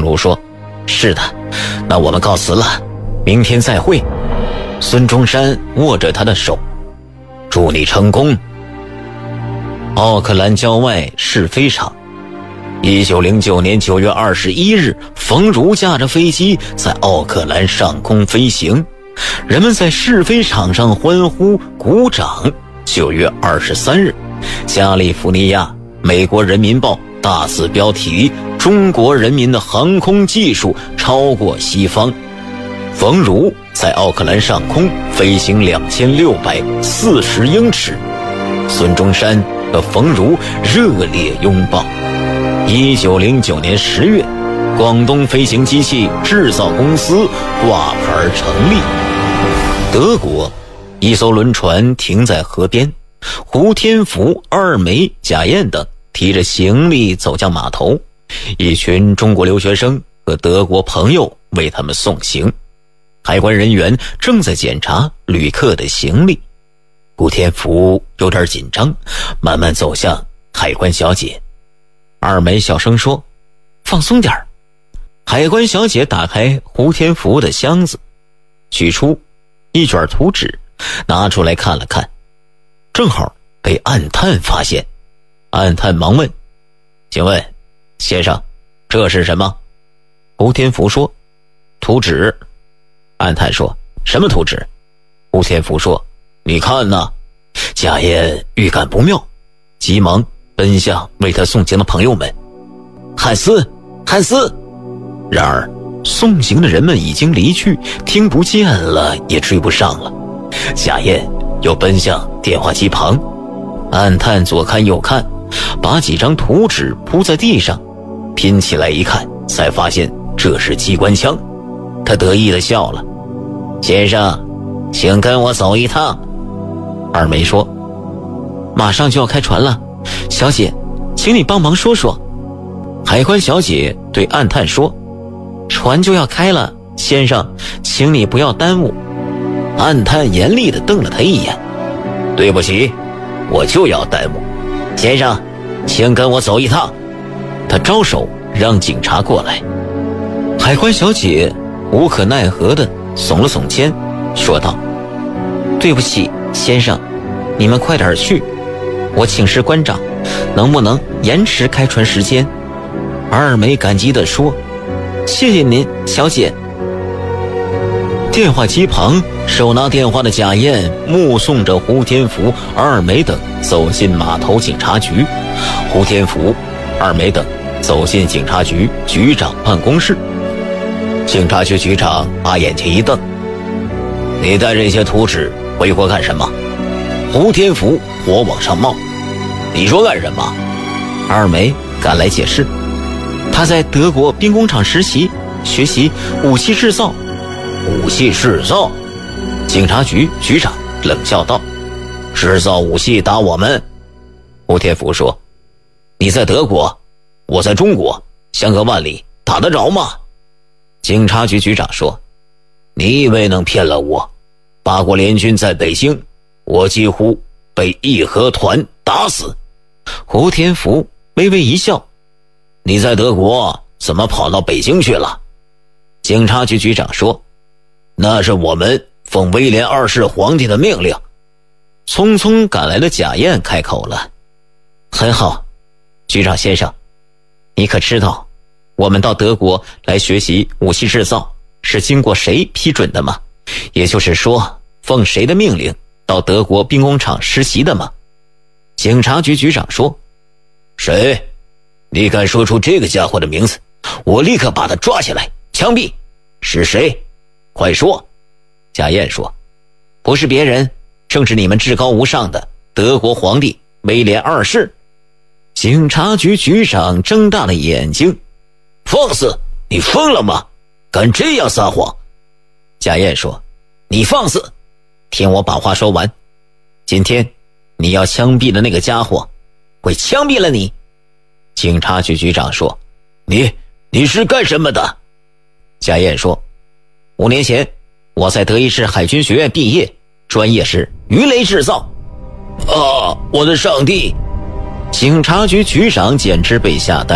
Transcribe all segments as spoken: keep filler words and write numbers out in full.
如说：“是的，那我们告辞了，明天再会。”孙中山握着他的手：“祝你成功。”奥克兰郊外试飞场，一九零九年九月二十一日，冯如驾着飞机在奥克兰上空飞行，人们在试飞场上欢呼鼓掌。九月二十三日，加利福尼亚美国人民报大字标题：中国人民的航空技术超过西方。冯如在奥克兰上空飞行两千六百四十英尺，孙中山和冯如热烈拥抱。一九零九年十月，广东飞行机器制造公司挂牌成立。德国一艘轮船停在河边，胡天福、二梅、贾燕等提着行李走向码头，一群中国留学生和德国朋友为他们送行。海关人员正在检查旅客的行李，胡天福有点紧张，慢慢走向海关小姐。二梅小声说：“放松点儿。”海关小姐打开胡天福的箱子，取出一卷图纸，拿出来看了看，正好被暗探发现。暗探忙问：“请问先生，这是什么？”胡天福说：“图纸。”暗探说：“什么图纸？”胡天福说：“你看呐。”贾燕预感不妙，急忙奔向为他送行的朋友们：“汉斯，汉斯！”然而送行的人们已经离去，听不见了，也追不上了。贾燕又奔向电话机旁，暗探左看右看，把几张图纸铺在地上，拼起来一看，才发现这是机关枪。他得意地笑了：“先生，请跟我走一趟。”二梅说：“马上就要开船了，小姐，请你帮忙说说。”海关小姐对暗探说：“船就要开了，先生，请你不要耽误。”暗探严厉地瞪了他一眼：“对不起，我就要耽误。先生，请跟我走一趟。”他招手让警察过来。海关小姐无可奈何地耸了耸肩，说道：“对不起，先生，你们快点去，我请示关长，能不能延迟开船时间？”二梅感激地说：“谢谢您，小姐。”电话机旁，手拿电话的贾燕目送着胡天福、二梅等走进码头警察局。胡天福、二梅等走进警察局局长办公室。警察局局长把眼睛一瞪：“你带这些图纸回国干什么？”胡天福火往上冒：“你说干什么？”二梅赶来解释：“他在德国兵工厂实习，学习武器制造。”“武器制造？”警察局局长冷笑道：“制造武器打我们？”胡天福说：“你在德国，我在中国，相隔万里，打得着吗？”警察局局长说：“你以为能骗了我？八国联军在北京，我几乎被义和团打死。”胡天福微微一笑：“你在德国怎么跑到北京去了？”警察局局长说：“那是我们奉威廉二世皇帝的命令。”匆匆赶来的贾燕开口了：“很好，局长先生，你可知道我们到德国来学习武器制造是经过谁批准的吗？也就是说，奉谁的命令到德国兵工厂实习的吗？”警察局局长说：“谁？你敢说出这个家伙的名字，我立刻把他抓起来枪毙。是谁？快说。”贾燕说：“不是别人，正是你们至高无上的德国皇帝威廉二世。”警察局局长睁大了眼睛：“放肆！你疯了吗？敢这样撒谎？”贾燕说：“你放肆！听我把话说完。今天你要枪毙的那个家伙，会枪毙了你。”警察局局长说：“你你是干什么的？”贾燕说：“五年前我在德意志海军学院毕业，专业是鱼雷制造。”啊，我的上帝！警察局局长简直被吓呆了。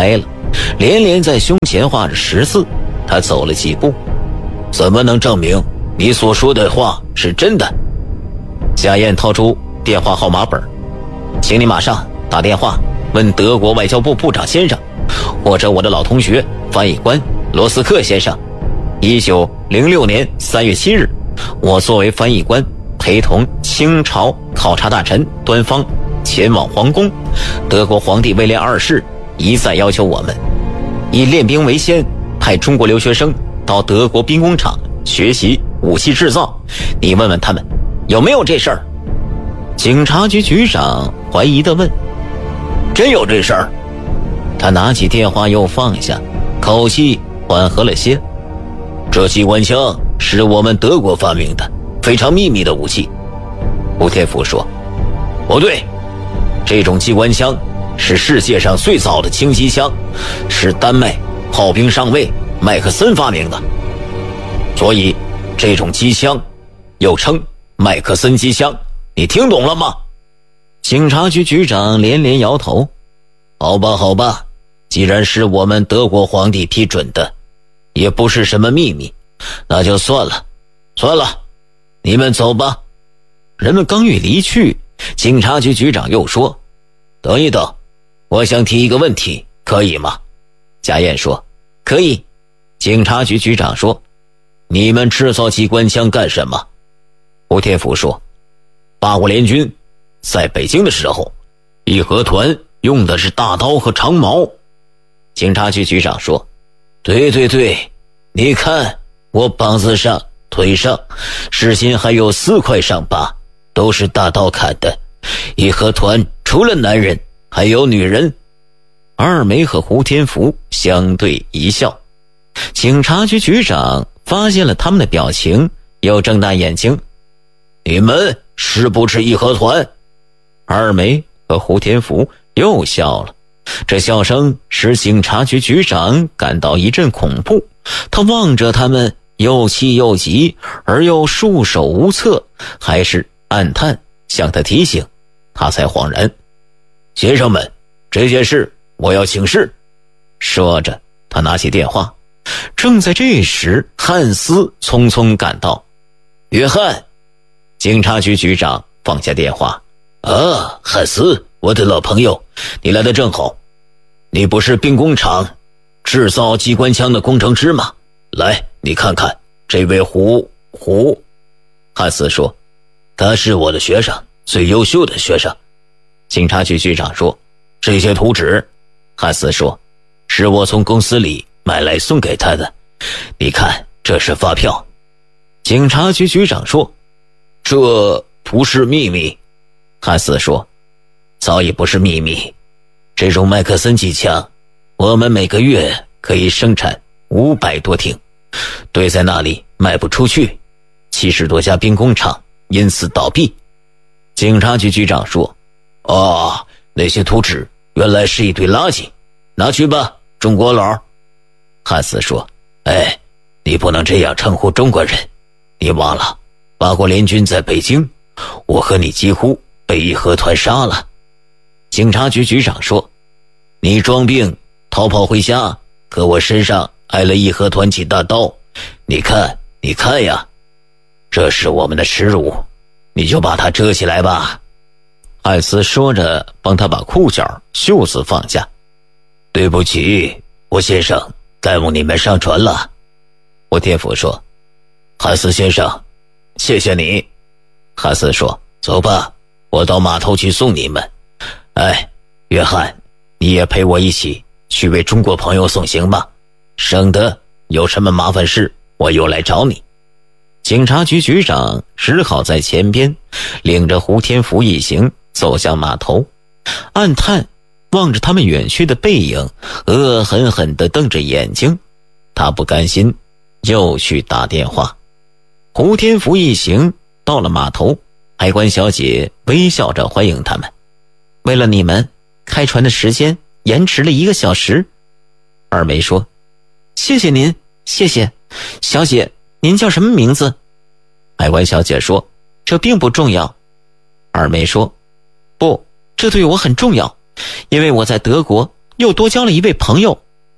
连连在胸前画着十字。他走了几步，怎么能证明你所说的话是真的？夏燕掏出电话号码本，请你马上打电话问德国外交部部长先生，或者我的老同学翻译官罗斯克先生。一九零六年三月七日，我作为翻译官陪同清朝考察大臣端方前往皇宫。德国皇帝威廉二世一再要求我们以练兵为先，派中国留学生到德国兵工厂学习武器制造。你问问他们有没有这事儿？警察局局长怀疑地问。真有这事儿？他拿起电话又放下，口气缓和了些。这机关枪是我们德国发明的，非常秘密的武器。胡天福说。不对，这种机关枪是世界上最早的轻机枪，是丹麦炮兵上尉麦克森发明的，所以这种机枪又称麦克森机枪。你听懂了吗？警察局局长连连摇头。好吧好吧，既然是我们德国皇帝批准的，也不是什么秘密，那就算了算了，你们走吧。人们刚欲离去，警察局局长又说，等一等，我想提一个问题，可以吗？贾燕说，可以。警察局局长说，你们制造机关枪干什么？胡天福说，八国联军在北京的时候，义和团用的是大刀和长矛。警察局局长说，对对对，你看我膀子上腿上至今还有四块伤疤，都是大刀砍的。义和团除了男人还有女人。二梅和胡天福相对一笑。警察局局长发现了他们的表情，又睁大眼睛，你们是不是义和团？二梅和胡天福又笑了，这笑声使警察局局长感到一阵恐怖。他望着他们，又气又急，而又束手无策，还是暗叹向他提醒，他才恍然。先生们，这件事我要请示。说着他拿起电话。正在这时，汉斯匆匆赶到。约翰，警察局局长放下电话。啊，汉斯，我的老朋友，你来得正好。你不是兵工厂制造机关枪的工程师吗？来，你看看这位胡胡。汉斯说，他是我的学生，最优秀的学生。警察局局长说，这些图纸，汉斯说，是我从公司里买来送给他的。你看，这是发票。警察局局长说，这不是秘密。汉斯说，早已不是秘密。这种麦克森机枪，我们每个月可以生产五百多挺，堆在那里卖不出去，七十多家兵工厂因此倒闭。警察局局长说，哦，那些图纸原来是一堆垃圾，拿去吧，中国佬。汉斯说，哎，你不能这样称呼中国人，你忘了八国联军在北京，我和你几乎被义和团杀了。警察局局长说，你装病逃跑回家，可我身上挨了义和团几大刀，你看你看呀，这是我们的耻辱，你就把它遮起来吧。汉斯说着帮他把裤脚袖子放下。对不起，胡先生，耽误你们上船了。胡天福说，汉斯先生，谢谢你。汉斯说，走吧，我到码头去送你们。哎，约翰，你也陪我一起去为中国朋友送行吧，省得有什么麻烦事我又来找你。警察局局长只好在前边领着胡天福一行走向码头，暗叹望着他们远去的背影，恶狠狠地瞪着眼睛。他不甘心，又去打电话。胡天福一行到了码头，海关小姐微笑着欢迎他们。为了你们，开船的时间延迟了一个小时。二梅说，谢谢您，谢谢。小姐，您叫什么名字？海关小姐说，这并不重要。二梅说，不，这对我很重要，因为我在德国又多交了一位朋友，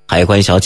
海关小姐